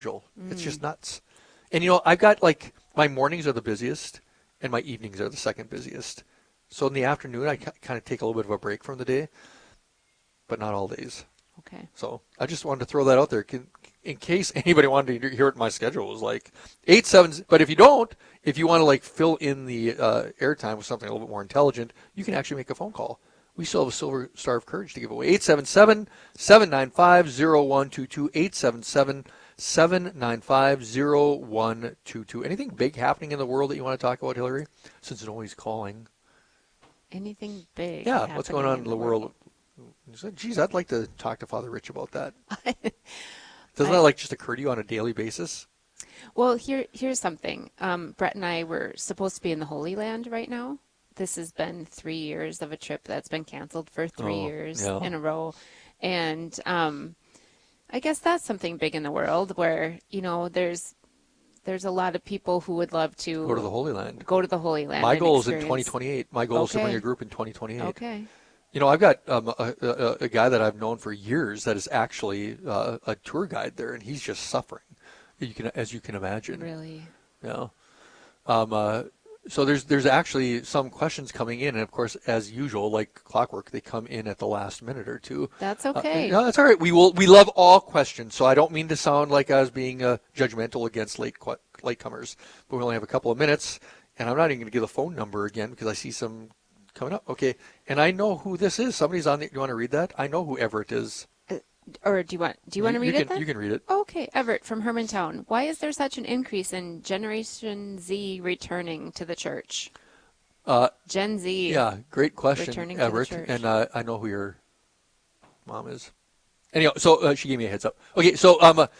It's just nuts. And, I've got like my mornings are the busiest and my evenings are the second busiest. So in the afternoon, I kind of take a little bit of a break from the day, but not all days. Okay. So I just wanted to throw that out there in case anybody wanted to hear what my schedule was like. 8-7, but if you don't, if you want to like fill in the airtime with something a little bit more intelligent, you can actually make a phone call. We still have a Silver Star of Courage to give away. 877-795-0122. 877-795-0122. Anything big happening in the world that you want to talk about, Hillary? Since nobody's calling. Anything big? Yeah, what's going on happening in the world? You said, geez, I'd like to talk to Father Rich about that. Doesn't that like just occur to you on a daily basis? Well, here's something. Brett and I were supposed to be in the Holy Land right now. This has been 3 years of a trip that's been canceled for 3 years in a row. And I guess that's something big in the world where, there's a lot of people who would love to go to the Holy Land. My goal is in 2028. My goal is to bring a group in 2028. Okay. I've got a guy that I've known for years that is actually a tour guide there, and he's just suffering, as you can imagine. Really? Yeah. So there's actually some questions coming in, and of course, as usual, like clockwork, they come in at the last minute or two. That's okay. No, that's all right. We love all questions, so I don't mean to sound like I was being judgmental against latecomers, but we only have a couple of minutes, and I'm not even going to give the phone number again because I see some coming up. Okay, and I know who this is. Somebody's on. Do you want to read that? I know who Everett is. Or do you want to read it then? You can read it. Okay, Everett from Hermantown. Why is there such an increase in Generation Z returning to the church? Gen Z. Yeah, great question, returning Everett. To the church. And I know who your mom is. Anyhow, so she gave me a heads up. Okay, so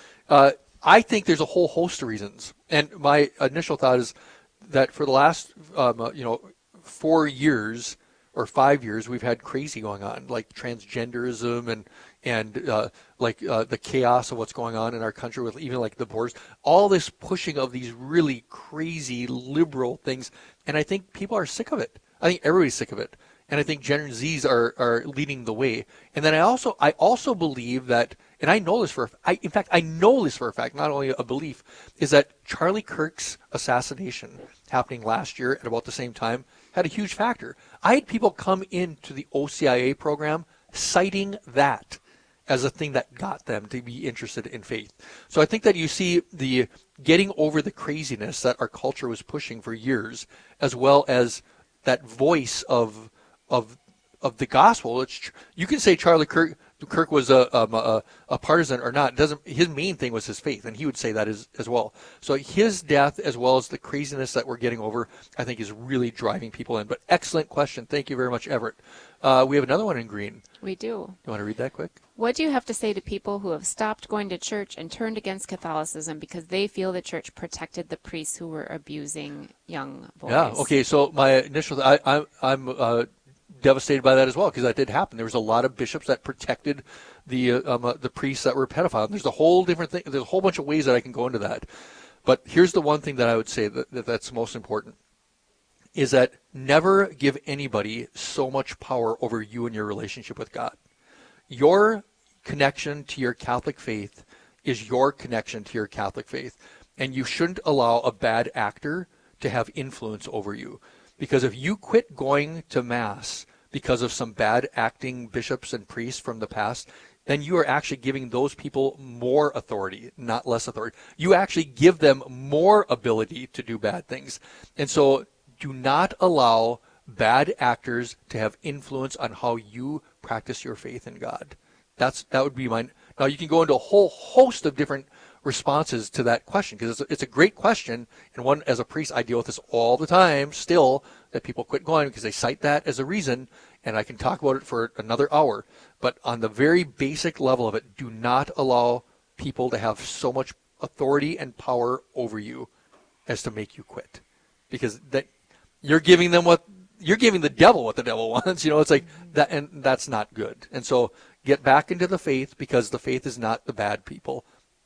I think there's a whole host of reasons, and my initial thought is that for the last 4 years or 5 years, we've had crazy going on, like transgenderism and the chaos of what's going on in our country with even like the borders, all this pushing of these really crazy liberal things. And I think people are sick of it. I think everybody's sick of it. And I think Gen Zs are leading the way. And then I also believe that, and I know this for a fact, not only a belief, is that Charlie Kirk's assassination happening last year at about the same time had a huge factor. I had people come into the OCIA program citing that as a thing that got them to be interested in faith. So I think that you see the getting over the craziness that our culture was pushing for years, as well as that voice of the gospel. You can say Charlie Kirk was a partisan or not. His main thing was his faith, and he would say that as well. So his death, as well as the craziness that we're getting over, I think is really driving people in. But excellent question. Thank you very much, Everett. We have another one in green. We do. You want to read that quick? What do you have to say to people who have stopped going to church and turned against Catholicism because they feel the church protected the priests who were abusing young boys? Yeah. Okay. So my initial, I'm devastated by that as well, because that did happen. There was a lot of bishops that protected the priests that were pedophiles. There's a whole different thing. There's a whole bunch of ways that I can go into that. But here's the one thing that I would say that's most important, is that never give anybody so much power over you and your relationship with God. Your connection to your Catholic faith is your connection to your Catholic faith, and you shouldn't allow a bad actor to have influence over you. Because if you quit going to Mass because of some bad acting bishops and priests from the past, then you are actually giving those people more authority, not less authority. You actually give them more ability to do bad things. And so do not allow bad actors to have influence on how you practice your faith in God. That would be mine. Now, you can go into a whole host of different responses to that question, because it's a great question, and one, as a priest, I deal with this all the time still, that people quit going because they cite that as a reason, and I can talk about it for another hour. But on the very basic level of it, do not allow people to have so much authority and power over you as to make you quit, because that you're giving the devil what the devil wants. It's like that, and that's not good. And so get back into the faith, because the faith is not the bad people.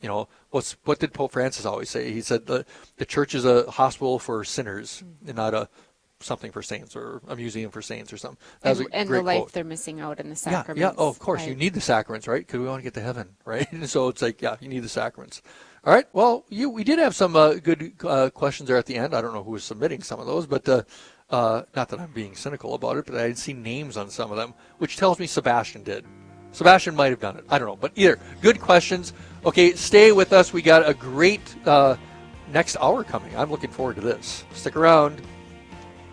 What did Pope Francis always say? He said the church is a hospital for sinners and not something for saints, or a museum for saints or something. That was a and great the life quote. they're missing out in the sacraments. Yeah. Oh, of course. Right. You need the sacraments, right? Because we want to get to heaven, right? And so it's like, yeah, you need the sacraments. All right. Well, we did have some good questions there at the end. I don't know who was submitting some of those, but not that I'm being cynical about it, but I did see names on some of them, which tells me Sebastian did. Sebastian might have done it. I don't know. But either, good questions. Okay, stay with us. We got a great next hour coming. I'm looking forward to this. Stick around.